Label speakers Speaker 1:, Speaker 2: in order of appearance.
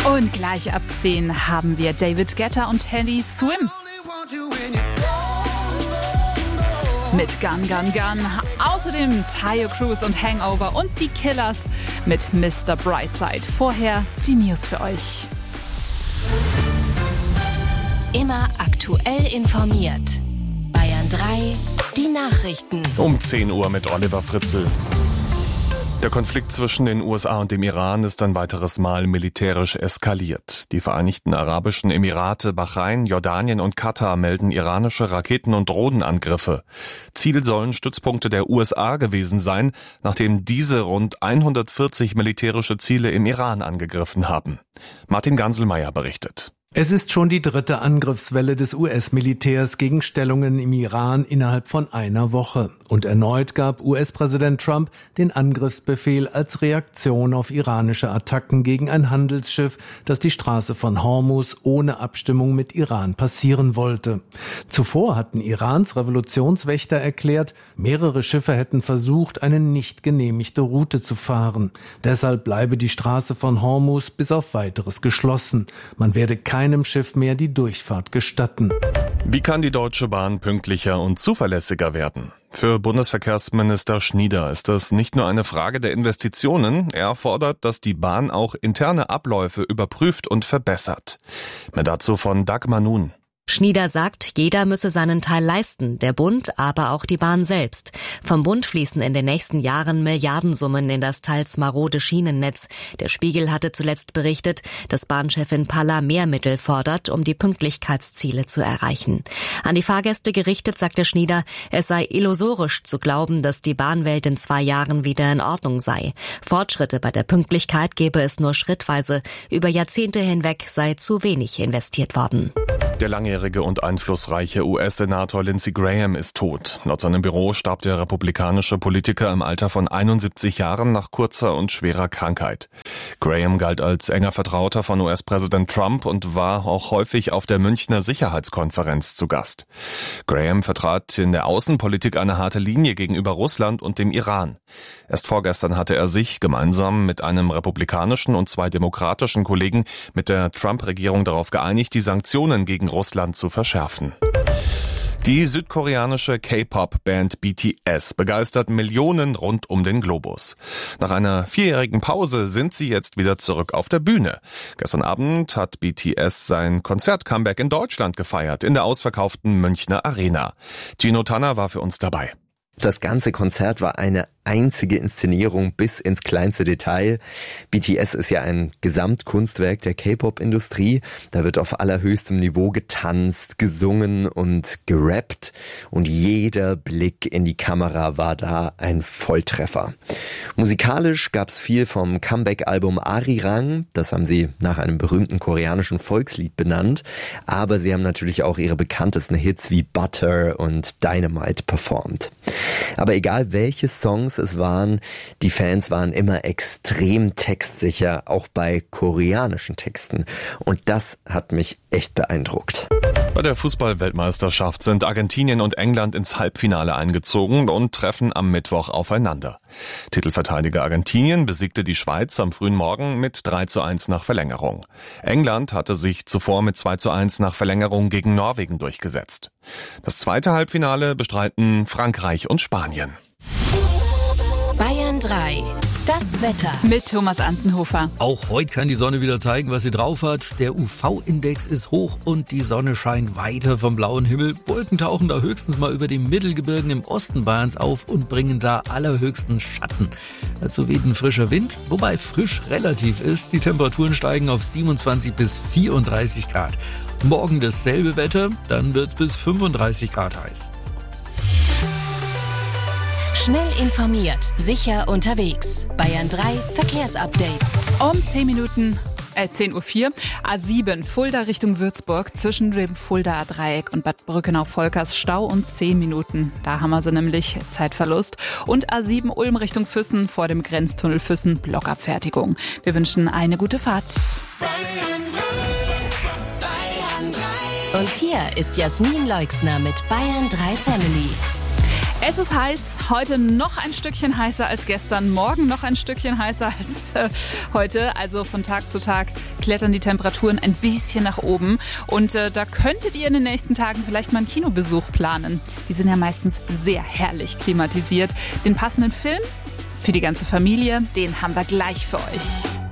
Speaker 1: Und gleich ab 10 haben wir David Guetta und Teddy Swims. Mit Gun Gun Gun. Außerdem Tayo Cruz und Hangover und die Killers mit Mr. Brightside. Vorher die News für euch.
Speaker 2: Immer aktuell informiert. Bayern 3, die Nachrichten.
Speaker 3: Um 10 Uhr mit Oliver Fritzl. Der Konflikt zwischen den USA und dem Iran ist ein weiteres Mal militärisch eskaliert. Die Vereinigten Arabischen Emirate, Bahrain, Jordanien und Katar melden iranische Raketen- und Drohnenangriffe. Ziel sollen Stützpunkte der USA gewesen sein, nachdem diese rund 140 militärische Ziele im Iran angegriffen haben. Martin Ganselmeier berichtet.
Speaker 4: Es ist schon die dritte Angriffswelle des US-Militärs gegen Stellungen im Iran innerhalb von einer Woche. Und erneut gab US-Präsident Trump den Angriffsbefehl als Reaktion auf iranische Attacken gegen ein Handelsschiff, das die Straße von Hormuz ohne Abstimmung mit Iran passieren wollte. Zuvor hatten Irans Revolutionswächter erklärt, mehrere Schiffe hätten versucht, eine nicht genehmigte Route zu fahren. Deshalb bleibe die Straße von Hormuz bis auf Weiteres geschlossen. Man werde keinem Schiff mehr die Durchfahrt gestatten.
Speaker 3: Wie kann die Deutsche Bahn pünktlicher und zuverlässiger werden? Für Bundesverkehrsminister Schnieder ist das nicht nur eine Frage der Investitionen. Er fordert, dass die Bahn auch interne Abläufe überprüft und verbessert. Mehr dazu von Dagmar Nun.
Speaker 2: Schnieder sagt, jeder müsse seinen Teil leisten, der Bund, aber auch die Bahn selbst. Vom Bund fließen in den nächsten Jahren Milliardensummen in das teils marode Schienennetz. Der Spiegel hatte zuletzt berichtet, dass Bahnchefin Palla mehr Mittel fordert, um die Pünktlichkeitsziele zu erreichen. An die Fahrgäste gerichtet sagte Schnieder, es sei illusorisch zu glauben, dass die Bahnwelt in 2 Jahren wieder in Ordnung sei. Fortschritte bei der Pünktlichkeit gebe es nur schrittweise. Über Jahrzehnte hinweg sei zu wenig investiert worden.
Speaker 3: Der langjährige und einflussreiche US-Senator Lindsey Graham ist tot. Laut seinem Büro starb der republikanische Politiker im Alter von 71 Jahren nach kurzer und schwerer Krankheit. Graham galt als enger Vertrauter von US-Präsident Trump und war auch häufig auf der Münchner Sicherheitskonferenz zu Gast. Graham vertrat in der Außenpolitik eine harte Linie gegenüber Russland und dem Iran. Erst vorgestern hatte er sich gemeinsam mit einem republikanischen und 2 demokratischen Kollegen mit der Trump-Regierung darauf geeinigt, die Sanktionen gegen Russland zu verschärfen. Die südkoreanische K-Pop-Band BTS begeistert Millionen rund um den Globus. Nach einer 4-jährigen Pause sind sie jetzt wieder zurück auf der Bühne. Gestern Abend hat BTS sein Konzert-Comeback in Deutschland gefeiert, in der ausverkauften Münchner Arena. Gino Tanner war für uns dabei.
Speaker 5: Das ganze Konzert war eine einzige Inszenierung bis ins kleinste Detail. BTS ist ja ein Gesamtkunstwerk der K-Pop-Industrie. Da wird auf allerhöchstem Niveau getanzt, gesungen und gerappt. Und jeder Blick in die Kamera war da ein Volltreffer. Musikalisch gab's viel vom Comeback-Album Arirang. Das haben sie nach einem berühmten koreanischen Volkslied benannt. Aber sie haben natürlich auch ihre bekanntesten Hits wie Butter und Dynamite performt. Aber egal welche Songs es waren, die Fans waren immer extrem textsicher, auch bei koreanischen Texten. Und das hat mich echt beeindruckt.
Speaker 3: Bei der Fußball-Weltmeisterschaft sind Argentinien und England ins Halbfinale eingezogen und treffen am Mittwoch aufeinander. Titelverteidiger Argentinien besiegte die Schweiz am frühen Morgen mit 3:1 nach Verlängerung. England hatte sich zuvor mit 2:1 nach Verlängerung gegen Norwegen durchgesetzt. Das zweite Halbfinale bestreiten Frankreich und Spanien.
Speaker 2: Bayern 3. Das Wetter.
Speaker 1: Mit Thomas Anzenhofer.
Speaker 6: Auch heute kann die Sonne wieder zeigen, was sie drauf hat. Der UV-Index ist hoch und die Sonne scheint weiter vom blauen Himmel. Wolken tauchen da höchstens mal über den Mittelgebirgen im Osten Bayerns auf und bringen da allerhöchsten Schatten. Dazu weht ein frischer Wind, wobei frisch relativ ist. Die Temperaturen steigen auf 27 bis 34 Grad. Morgen dasselbe Wetter, dann wird's bis 35 Grad heiß.
Speaker 2: Schnell informiert, sicher unterwegs. Bayern 3 Verkehrsupdate.
Speaker 1: Um 10:04 Uhr, A7 Fulda Richtung Würzburg, zwischen dem Fuldaer Dreieck und Bad Brückenau-Volkers Stau um 10 Minuten. Da haben wir sie nämlich, Zeitverlust. Und A7 Ulm Richtung Füssen, vor dem Grenztunnel Füssen, Blockabfertigung. Wir wünschen eine gute Fahrt.
Speaker 2: Und hier ist Jasmin Leixner mit Bayern 3 Family.
Speaker 1: Es ist heiß, heute noch ein Stückchen heißer als gestern, morgen noch ein Stückchen heißer als heute. Also von Tag zu Tag klettern die Temperaturen ein bisschen nach oben. Und da könntet ihr in den nächsten Tagen vielleicht mal einen Kinobesuch planen. Die sind ja meistens sehr herrlich klimatisiert. Den passenden Film für die ganze Familie, den haben wir gleich für euch.